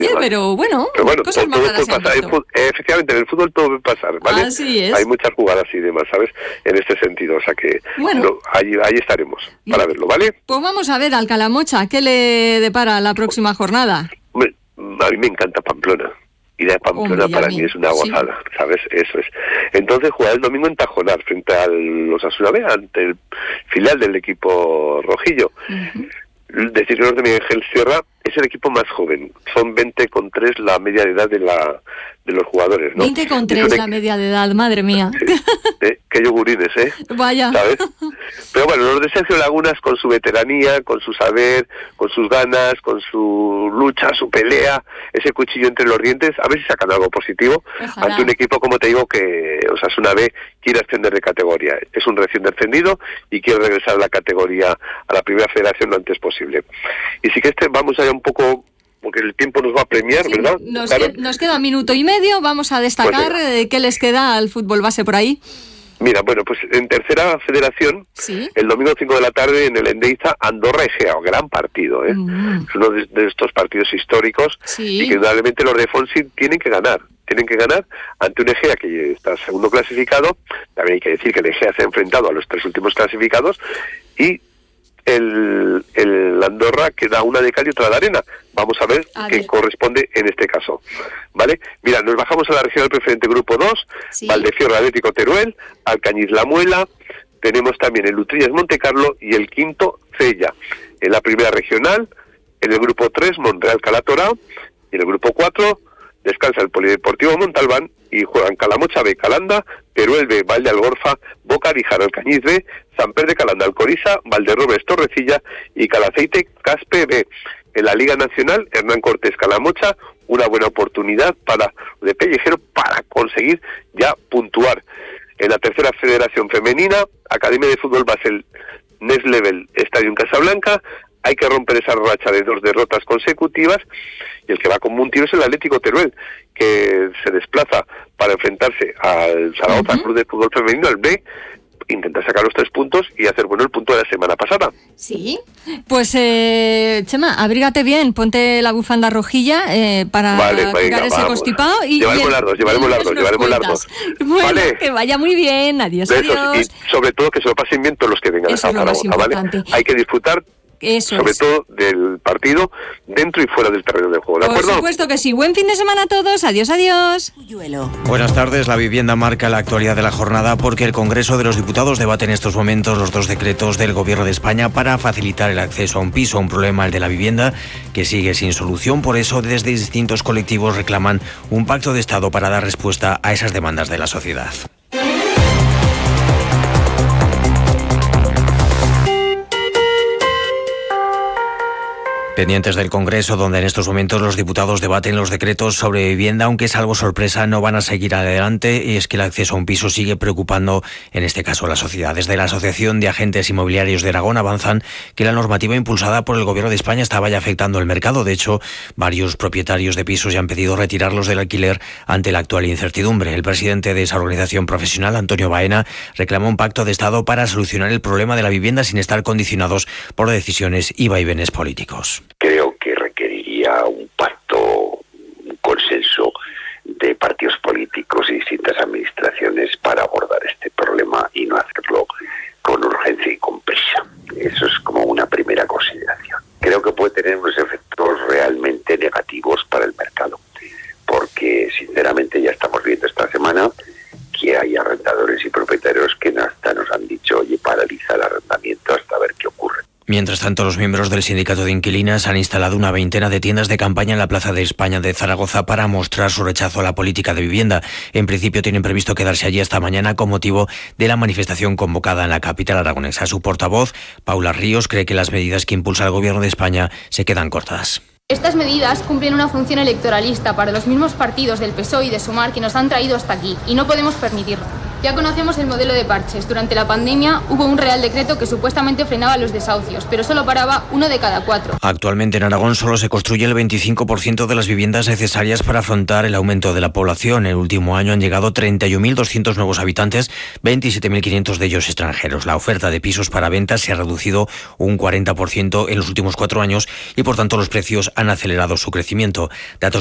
pero bueno, cosas más raras se han visto. Efectivamente, en el fútbol todo puede pasar, ¿vale? Así es. Hay muchas jugadas y demás, ¿sabes? En este sentido, o sea que ahí estaremos para verlo, ¿vale? Pues vamos a ver al Calamocha, ¿qué le depara la próxima jornada? A mí me encanta Pamplona. Ir a Pamplona para mí es una gozada, ¿sabes? Eso es. Entonces jugar el domingo en Tajonar frente a los Osasuna B, ante el filial del equipo rojillo. Decir que los de Miguel Ángel Sierra es el equipo más joven. Son 20,3 la media de edad de los jugadores, ¿no? 20,3 la media de edad, madre mía. Qué yogurines, Vaya. ¿Sabes? Pero bueno, los de Sergio Lagunas, con su veteranía, con su saber, con sus ganas, con su lucha, su pelea, ese cuchillo entre los dientes, a ver si sacan algo positivo. Ojalá. Ante un equipo, como te digo, que Osasuna B quiere ascender de categoría. Es un recién descendido y quiere regresar a la categoría, a la primera federación lo antes posible. Y sí que vamos allá un poco, porque el tiempo nos va a premiar, ¿verdad? Nos queda 1 minuto y medio, vamos a destacar qué les queda al fútbol base por ahí. Mira, bueno, pues en tercera federación, el domingo 5 de la tarde en el Endeiza, Andorra Egea, gran partido, Es uno de estos partidos históricos y que indudablemente los de Fonsi tienen que ganar ante un Egea que está segundo clasificado. También hay que decir que el Egea se ha enfrentado a los 3 últimos clasificados y el Andorra que da una de cal y otra de arena. Vamos a ver qué corresponde en este caso, ¿vale? Mira, nos bajamos a la regional preferente grupo 2, Valdefierro Atlético Teruel, Alcañiz La Muela, tenemos también el Utrillas Montecarlo y el quinto Cella. En la primera regional, en el grupo 3, Monreal Calatorao, y en el grupo 4 descansa el Polideportivo Montalbán y juegan Calamocha B, Calanda, Teruel B, Valde Algorfa, Boca Rijar, Alcañiz B, Samper de Calanda, Alcoriza, Valderrobes, Torrecilla y Calaceite, Caspe B. En la Liga Nacional, Hernán Cortés, Calamocha, una buena oportunidad de Pellejero para conseguir ya puntuar. En la tercera federación femenina, Academia de Fútbol Basel, Next Level, Estadio en Casablanca, hay que romper esa racha de 2 derrotas consecutivas y el que va con un tiro es el Atlético Teruel, que se desplaza para enfrentarse al Zaragoza Club de Fútbol Femenino, el B, intentar sacar los 3 puntos y hacer bueno el punto de la semana pasada. Sí, pues Chema, abrígate bien, ponte la bufanda rojilla para curar ese constipado y llevaremos las dos. Bueno, ¿vale? Que vaya muy bien, adiós. Y sobre todo que se lo pasen bien todos los que vengan a Zaragoza, ¿vale? Hay que disfrutar sobre todo del partido dentro y fuera del terreno de juego, ¿de acuerdo? Por supuesto que sí. Buen fin de semana a todos. Adiós, adiós. Buenas tardes. La vivienda marca la actualidad de la jornada porque el Congreso de los Diputados debate en estos momentos los 2 decretos del Gobierno de España para facilitar el acceso a un piso, un problema, el de la vivienda, que sigue sin solución. Por eso, desde distintos colectivos reclaman un pacto de Estado para dar respuesta a esas demandas de la sociedad. Pendientes del Congreso, donde en estos momentos los diputados debaten los decretos sobre vivienda, aunque salvo sorpresa no van a seguir adelante, y es que el acceso a un piso sigue preocupando, en este caso, a la sociedad. Desde la Asociación de Agentes Inmobiliarios de Aragón avanzan que la normativa impulsada por el Gobierno de España estaba ya afectando el mercado. De hecho, varios propietarios de pisos ya han pedido retirarlos del alquiler ante la actual incertidumbre. El presidente de esa organización profesional, Antonio Baena, reclamó un pacto de Estado para solucionar el problema de la vivienda sin estar condicionados por decisiones y vaivenes políticos. Creo que requeriría un pacto, un consenso de partidos políticos y distintas administraciones para abordar este problema y no hacerlo con urgencia y con prisa. Eso es como una primera consideración. Creo que puede tener unos efectos realmente negativos para el mercado, porque sinceramente ya estamos viendo esta semana que hay arrendadores y propietarios que hasta nos han dicho, oye, paraliza el arrendamiento hasta ver qué ocurre. Mientras tanto, los miembros del Sindicato de Inquilinas han instalado una veintena de tiendas de campaña en la Plaza de España de Zaragoza para mostrar su rechazo a la política de vivienda. En principio tienen previsto quedarse allí hasta mañana con motivo de la manifestación convocada en la capital aragonesa. Su portavoz, Paula Ríos, cree que las medidas que impulsa el Gobierno de España se quedan cortas. Estas medidas cumplen una función electoralista para los mismos partidos del PSOE y de Sumar que nos han traído hasta aquí y no podemos permitirlo. Ya conocemos el modelo de parches. Durante la pandemia hubo un Real Decreto que supuestamente frenaba los desahucios, pero solo paraba 1 de cada 4. Actualmente en Aragón solo se construye el 25% de las viviendas necesarias para afrontar el aumento de la población. En el último año han llegado 31.200 nuevos habitantes, 27.500 de ellos extranjeros. La oferta de pisos para venta se ha reducido un 40% en los últimos 4 años y por tanto los precios han acelerado su crecimiento. Datos